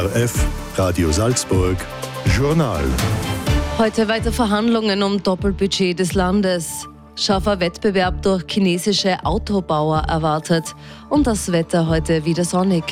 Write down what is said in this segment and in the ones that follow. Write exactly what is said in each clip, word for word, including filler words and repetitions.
O R F, Radio Salzburg, Journal. Heute weiter Verhandlungen um Doppelbudget des Landes. Scharfer Wettbewerb durch chinesische Autobauer erwartet. Und das Wetter heute wieder sonnig.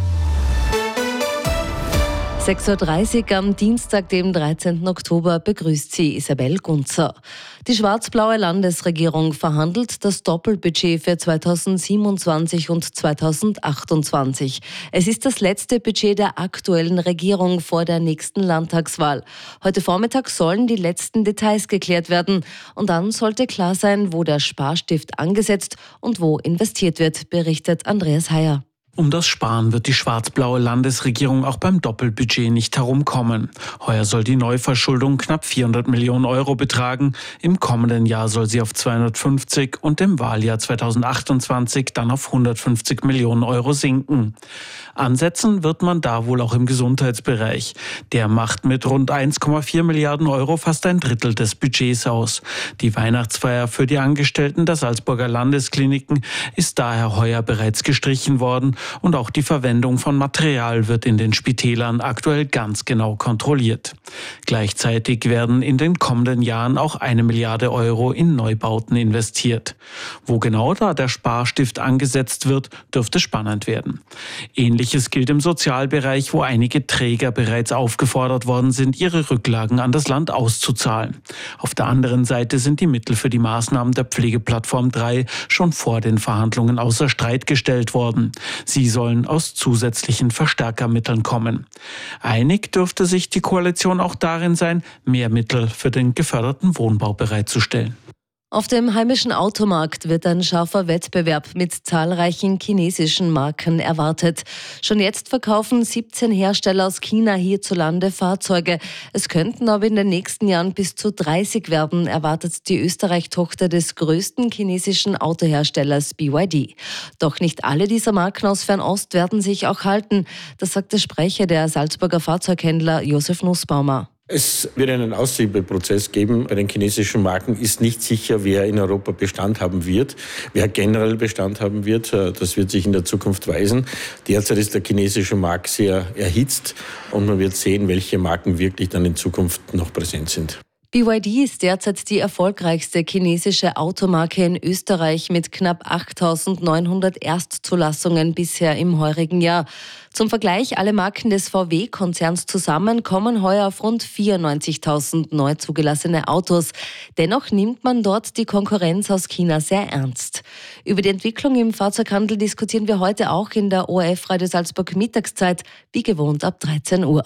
sechs Uhr dreißig am Dienstag, dem dreizehnten Oktober, begrüßt sie Isabel Gunzer. Die schwarz-blaue Landesregierung verhandelt das Doppelbudget für zweitausendsiebenundzwanzig und zweitausendachtundzwanzig. Es ist das letzte Budget der aktuellen Regierung vor der nächsten Landtagswahl. Heute Vormittag sollen die letzten Details geklärt werden. Und dann sollte klar sein, wo der Sparstift angesetzt und wo investiert wird, berichtet Andreas Heyer. Um das Sparen wird die schwarz-blaue Landesregierung auch beim Doppelbudget nicht herumkommen. Heuer soll die Neuverschuldung knapp vierhundert Millionen Euro betragen. Im kommenden Jahr soll sie auf zweihundertfünfzig und im Wahljahr zweitausendachtundzwanzig dann auf hundertfünfzig Millionen Euro sinken. Ansetzen wird man da wohl auch im Gesundheitsbereich. Der macht mit rund eins Komma vier Milliarden Euro fast ein Drittel des Budgets aus. Die Weihnachtsfeier für die Angestellten der Salzburger Landeskliniken ist daher heuer bereits gestrichen worden. Und auch die Verwendung von Material wird in den Spitälern aktuell ganz genau kontrolliert. Gleichzeitig werden in den kommenden Jahren auch eine Milliarde Euro in Neubauten investiert. Wo genau da der Sparstift angesetzt wird, dürfte spannend werden. Ähnliches gilt im Sozialbereich, wo einige Träger bereits aufgefordert worden sind, ihre Rücklagen an das Land auszuzahlen. Auf der anderen Seite sind die Mittel für die Maßnahmen der Pflegeplattform drei schon vor den Verhandlungen außer Streit gestellt worden. Sie sollen aus zusätzlichen Verstärkermitteln kommen. Einig dürfte sich die Koalition auch darin sein, mehr Mittel für den geförderten Wohnbau bereitzustellen. Auf dem heimischen Automarkt wird ein scharfer Wettbewerb mit zahlreichen chinesischen Marken erwartet. Schon jetzt verkaufen siebzehn Hersteller aus China hierzulande Fahrzeuge. Es könnten aber in den nächsten Jahren bis zu dreißig werden, erwartet die Österreich-Tochter des größten chinesischen Autoherstellers B Y D. Doch nicht alle dieser Marken aus Fernost werden sich auch halten. Das sagt der Sprecher der Salzburger Fahrzeughändler Josef Nussbaumer. Es wird einen Aussiebeprozess geben. Bei den chinesischen Marken ist nicht sicher, wer in Europa Bestand haben wird, wer generell Bestand haben wird. Das wird sich in der Zukunft weisen. Derzeit ist der chinesische Markt sehr erhitzt und man wird sehen, welche Marken wirklich dann in Zukunft noch präsent sind. B Y D ist derzeit die erfolgreichste chinesische Automarke in Österreich mit knapp achttausendneunhundert Erstzulassungen bisher im heurigen Jahr. Zum Vergleich, alle Marken des V W-Konzerns zusammen kommen heuer auf rund vierundneunzigtausend neu zugelassene Autos. Dennoch nimmt man dort die Konkurrenz aus China sehr ernst. Über die Entwicklung im Fahrzeughandel diskutieren wir heute auch in der O R F Radio Salzburg Mittagszeit, wie gewohnt ab dreizehn Uhr.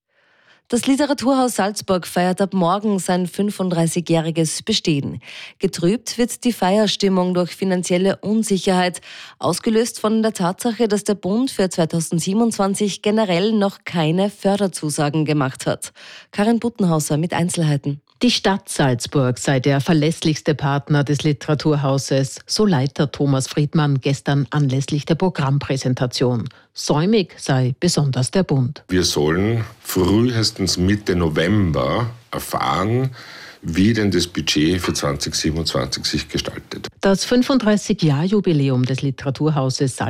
Das Literaturhaus Salzburg feiert ab morgen sein fünfunddreißigjähriges Bestehen. Getrübt wird die Feierstimmung durch finanzielle Unsicherheit, ausgelöst von der Tatsache, dass der Bund für zweitausendsiebenundzwanzig generell noch keine Förderzusagen gemacht hat. Karin Buttenhauser mit Einzelheiten. Die Stadt Salzburg sei der verlässlichste Partner des Literaturhauses, so Leiter Thomas Friedmann gestern anlässlich der Programmpräsentation. Säumig sei besonders der Bund. Wir sollen frühestens Mitte November erfahren, wie denn das Budget für zweitausendsiebenundzwanzig sich gestaltet. Das fünfunddreißig-Jahr-Jubiläum des Literaturhauses Salzburg